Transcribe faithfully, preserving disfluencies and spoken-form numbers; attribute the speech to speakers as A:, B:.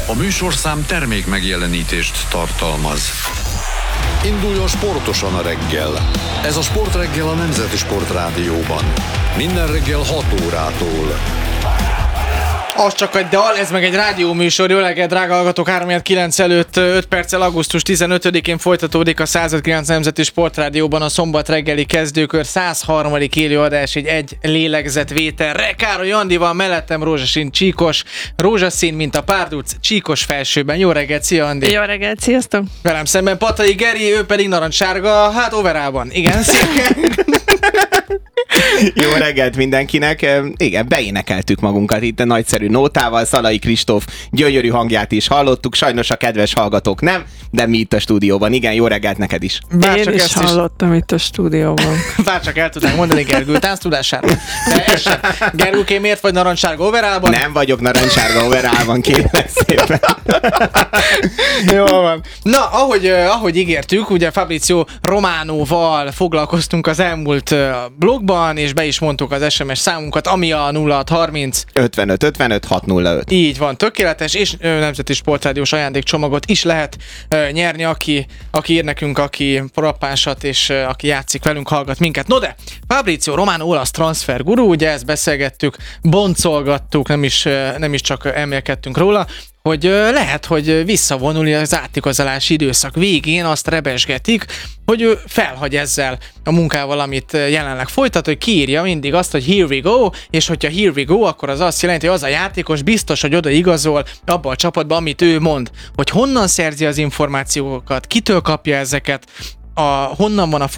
A: A műsorszám termék megjelenítést tartalmaz. Induljon sportosan a reggel. Ez a Sportreggel a Nemzeti Sportrádióban. Minden reggel hat órától.
B: Az csak egy dal, ez meg egy rádióműsor. Jó reggelt, drága hallgatók, három kilenc előtt öt perccel augusztus tizenötödikén folytatódik a százötkilenc Nemzeti Sportrádióban a szombat reggeli kezdőkör száz harmadik élőadás, egy egy lélegzetvételre. Károly Andival, mellettem rózsaszín csíkos, rózsaszín, mint a párduc, csíkos felsőben. Jó reggelt, szia Andi!
C: Jó reggelt, sziasztok!
B: Velem szemben Patai Geri, ő pedig narancssárga, hát overában. Igen, szia!
D: Jó reggelt mindenkinek! Igen, beénekeltük magunkat itt a nagyszerű nótával, Szalai Kristóf gyönyörű hangját is hallottuk, sajnos a kedves hallgatók nem, de mi itt a stúdióban. Igen, jó reggelt neked is!
C: Bár Én is hallottam is... itt a stúdióban.
B: Bár csak el tudnánk mondani Gergő tánctudására. Gergőké, miért vagy narancssárga overálban?
D: Nem vagyok narancssárga overálban, kérlek szépen.
B: Jó van. Na, ahogy, ahogy ígértük, ugye Fabrizio Romanoval foglalkoztunk az elmúlt blogban, és be is mondtuk az es em es számunkat, ami a nulla hat harminc
D: ötvenöt ötvenöt hat nulla öt.
B: Így van, tökéletes, és ö, Nemzeti Sportrádiós ajándékcsomagot is lehet ö, nyerni, aki, aki ír nekünk, aki proppánsat, és ö, aki játszik velünk, hallgat minket. No de, Fabrizio Romano olasz transfer guru, ugye ezt beszélgettük, boncolgattuk, nem is, ö, nem is csak elmélkedtünk róla, hogy lehet, hogy visszavonul az átigazolási időszak végén, azt rebesgetik, hogy ő felhagy ezzel a munkával, amit jelenleg folytat, hogy kiírja mindig azt, hogy here we go, és hogyha here we go, akkor az azt jelenti, hogy az a játékos biztos, hogy oda igazol abba a csapatba, amit ő mond. Hogy honnan szerzi az információkat, kitől kapja ezeket, a, honnan van a